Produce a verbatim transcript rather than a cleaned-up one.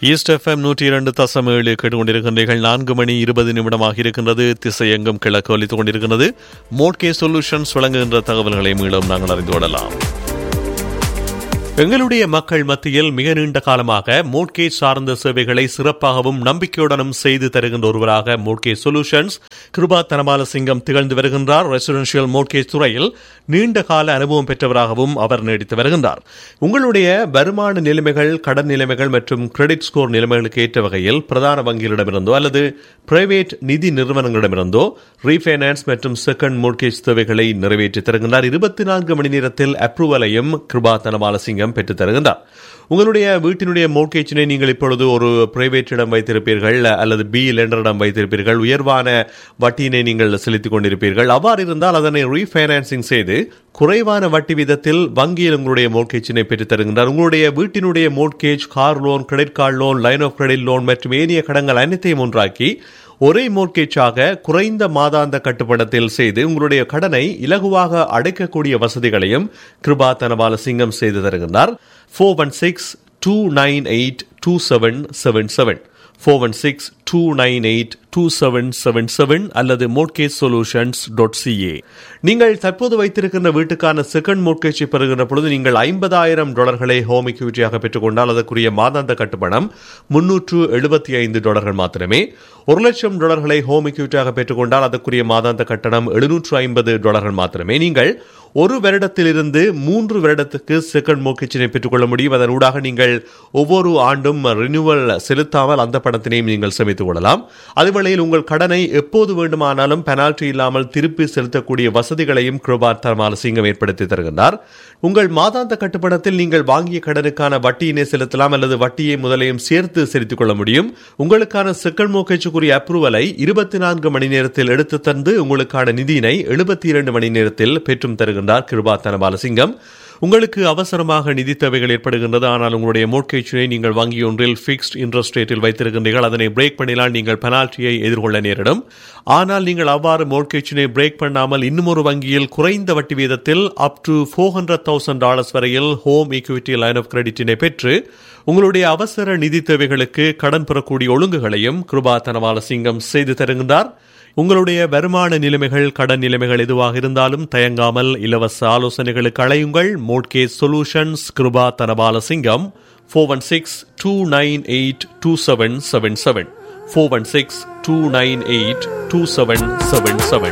East FM நூற்றி இரண்டு தசம் ஏழு கேட்டுக்கொண்டிருக்கின்றீர்கள். நான்கு மணி இருபது நிமிடமாக இருக்கின்றது. திசையெங்கும் கிழக்கு ஒலித்துக் கொண்டிருக்கிறது. மோட்கே சொல்யூஷன்ஸ் வழங்குகின்ற தகவல்களை மீண்டும் நாங்கள் அறிந்து கொள்ளலாம். எங்களுடைய மக்கள் மத்தியில் மிக நீண்ட காலமாக மோட்கேஜ் சார்ந்த சேவைகளை சிறப்பாகவும் நம்பிக்கையுடனும் செய்து தருகின்ற ஒருவராக மோட்கேஜ் சொல்யூஷன்ஸ் கிருபா தனபாலசிங்கம் திகழ்ந்து வருகின்றார். ரெசிடென்ஷியல் மோட்கேஜ் துறையில் நீண்ட கால அனுபவம் பெற்றவராகவும் அவர் நீடித்து வருகின்றார். உங்களுடைய வருமான நிலைமைகள், கடன் நிலைமைகள் மற்றும் கிரெடிட் ஸ்கோர் நிலைமைகளுக்கு ஏற்ற வகையில் பிரதான வங்கிகளிடமிருந்தோ அல்லது பிரைவேட் நிதி நிறுவனங்களிடமிருந்தோ ரீஃபைனான்ஸ் மற்றும் செகண்ட் மோட்கேஜ் தேவைகளை நிறைவேற்றி தருகின்றார். இருபத்தி நான்கு மணி நேரத்தில் அப்ரூவலையும் கிருபா தனபாலசிங்கம் பெற்று தருகின்றார். உங்களுடைய வீட்டினுடைய மோட்கேஜினை நீங்கள் இப்பொழுது ஒரு பிரைவேட்டிடம் வைத்திருப்பீர்கள் அல்லது பி லெண்டரிடம் வைத்திருப்பீர்கள். உயர்வான வட்டியினை நீங்கள் செலுத்திக் கொண்டிருப்பீர்கள். அவ்வாறு இருந்தால் அதனை ரீஃபைனான்சிங் செய்து குறைவான வட்டி வீதத்தில் வங்கியில் உங்களுடைய மோட்கேஜினை பெற்று தருகின்றார். உங்களுடைய வீட்டினுடைய mortgage, car loan, credit card loan, line of credit loan மற்றும் ஏனைய கடன்கள் அனைத்தையும் ஒன்றாக்கி ஒரே மோட்கேஜாக குறைந்த மாதாந்த கட்டுப்படத்தில் செய்து உங்களுடைய கடனை இலகுவாக அடைக்கக்கூடிய வசதிகளையும் கிருபா தனபாலசிங்கம் செய்து தருகின்றார். Four one six two nine eight two seven seven seven four one six two nine eight two seven seven seven அல்லது மோட்கேஜ் சொல்யூஷன்ஸ் டாட் சிஏ. நீங்கள் தற்போது வைத்திருக்கின்ற வீட்டுக்கான செகண்ட் மோட்கேஜை பெறுகின்ற பொழுது நீங்கள் ஐம்பதாயிரம் டாலர்களை ஹோம் இக்விட்டியாக பெற்றுக்கொண்டால் அதற்குரிய மாதாந்த கட்டுப்பணம் முன்னூற்று எழுபத்தி ஐந்து டாலர்கள் மாத்திரமே. ஒரு லட்சம் டாலர்களை ஹோம் இக்விட்டியாக பெற்றுக்கொண்டால் அதற்குரிய மாதாந்த கட்டணம் எழுநூற்று ஐம்பது டாலர்கள் மாத்திரமே. நீங்கள் ஒரு வருடத்திலிருந்து மூன்று வருடத்துக்கு செகண்ட் மோட்கேஜினை பெற்றுக்கொள்ள முடியும். அதன் ஊடாக நீங்கள் ஒவ்வொரு ஆண்டும் ரினியூவல் செலுத்தாமல் அந்த பணத்தினையும் நீங்கள் சேமித்துக் கொள்ளலாம். அதுவேளையில் உங்கள் கடனை எப்போது வேண்டுமானாலும் பெனால்டி இல்லாமல் திருப்பி செலுத்தக்கூடிய வசதிகளையும் கிருபா தனபாலசிங்கம் ஏற்படுத்தி தருகின்றார். உங்கள் மாதாந்த கட்டுப்பணத்தில் நீங்கள் வாங்கிய கடனுக்கான வட்டியினை செலுத்தலாம் அல்லது வட்டியை முதலையும் சேர்த்து செலுத்திக் கொள்ள முடியும். உங்களுக்கான செகண்ட் மோட்கேஜுக்குரிய அப்ரூவலை இருபத்தி நான்கு மணி நேரத்தில் எடுத்து தந்து உங்களுக்கான நிதியினை எழுபத்தி இரண்டு மணி நேரத்தில் பெற்றும் தருகின்றார் கிருபா தனபாலசிங்கம். உங்களுக்கு அவசரமாக நிதி தேவைகள் ஏற்படுகின்றது, ஆனால் உங்களுடைய மோட்கேஜினை நீங்கள் வங்கி ஒன்றில் பிக்ஸ்ட் இன்ட்ரெஸ்ட் ரேட்டில் வைத்திருக்கின்றீர்கள். அதனை பிரேக் பண்ணினால் நீங்கள் பெனால்ட்டியை எதிர்கொள்ள நேரிடும். ஆனால் நீங்கள் அவ்வாறு மோட்கேஜினை பிரேக் பண்ணாமல் இன்னும் ஒரு வங்கியில் குறைந்த வட்டி வீதத்தில் up to four hundred thousand dollars வரையில் ஹோம் ஈக்விட்டி லைன் ஆஃப் கிரெடிட்டினை பெற்று உங்களுடைய அவசர நிதி தேவைகளுக்கு கடன் பெறக்கூடிய ஒழுங்குகளையும் கிருபா தனபாலசிங்கம் செய்து தருகின்றார். உங்களுடைய வருமான நிலைமைகள், கடன் நிலைமைகள் எதுவாக இருந்தாலும் தயங்காமல் இலவச ஆலோசனைகளுக்கு அழையுங்கள். Mortgage solutions Kripa Thanabalasingam four one six two nine eight two seven seven seven four one six two nine eight two seven seven seven.